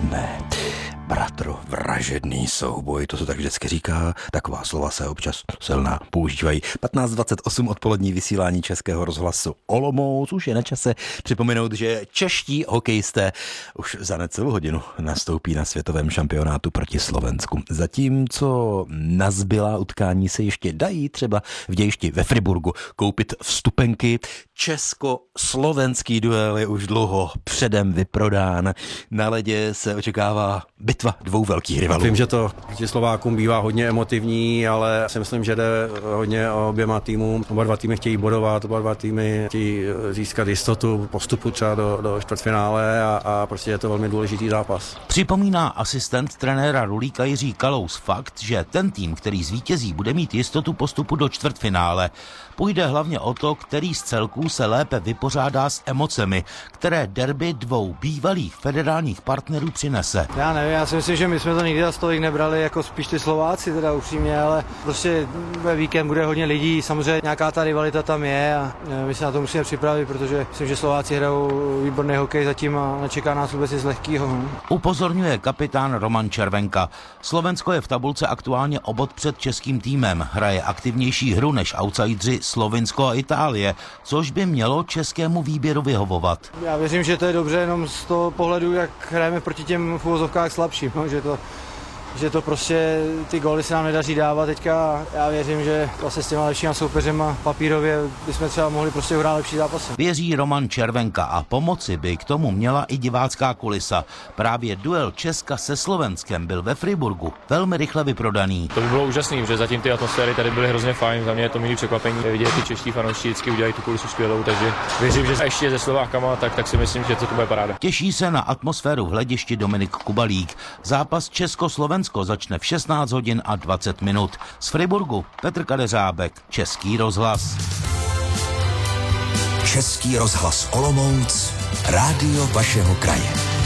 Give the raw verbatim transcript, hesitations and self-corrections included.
Ne, bratro, vražedný souboj, to se tak vždycky říká, taková slova se občas silná používají. patnáct dvacet osm odpolední vysílání Českého rozhlasu Olomouc, už je na čase připomenout, že čeští hokejisté už za necelou hodinu nastoupí na světovém šampionátu proti Slovensku. Zatímco na zbylá utkání se ještě dají třeba v dějišti ve Friburgu koupit vstupenky, česko-slovenský duel je už dlouho předem vyprodán. Na ledě se očekává bitva dvou velkých rivalů. Vím, že to proti Slovákům bývá hodně emotivní, ale si myslím, že jde hodně o oběma týmům. Oba dva týmy chtějí bodovat, oba dva týmy chtějí získat jistotu postupu třeba do, do čtvrtfinále a, a prostě je to velmi důležitý zápas. Připomíná asistent trenéra Rulíka Jiří Kalous fakt, že ten tým, který zvítězí, bude mít jistotu postupu do čtvrtfinále. Půjde hlavně o to, který z celků se lépe vypořádá s emocemi, které derby dvou bývalých federálních partnerů přinese. Já nevím, já si myslím, že my jsme to nikdy za stolik nebrali, jako spíš ty Slováci teda upřímně, ale prostě ve víkend bude hodně lidí, samozřejmě nějaká ta rivalita tam je a my se na to musíme připravit, protože myslím, že Slováci hrajou výborný hokej zatím a nečeká nás vůbec nic lehkýho. Upozorňuje kapitán Roman Červenka. Slovensko je v tabulce aktuálně o bod před českým týmem, hraje aktivnější hru než outsideři Slovinsko a Itálie, což by mělo českému výběru vyhovovat. Já věřím, že to je dobře jenom z toho pohledu, jak hrajeme proti těm v uvozovkách slabším, no, že to že to prostě ty góly se nám nedaří dávat teďka. Já věřím, že vlastně s těma lepšíma soupeřema papírově bychom třeba mohli prostě hrát lepší zápasy. Věří Roman Červenka a pomoci by k tomu měla i divácká kulisa. Právě duel Česka se Slovenskem byl ve Friburgu velmi rychle vyprodaný. To by bylo úžasný, protože zatím ty atmosféry tady byly hrozně fajn. Za mě je to milý překvapení. Vidět, ty čeští fanoušci vždycky udělají tu kulisu skvělou, takže věřím, že ještě se Slovákama, tak, tak si myslím, že to bude paráda. Těší se na atmosféru v hledišti Dominik Kubalík. Zápas Česko-Slovensko začne v šestnáct hodin a dvacet minut. Z Friburgu Petr Kadeřábek, Český rozhlas. Český rozhlas Olomouc, rádio vašeho kraje.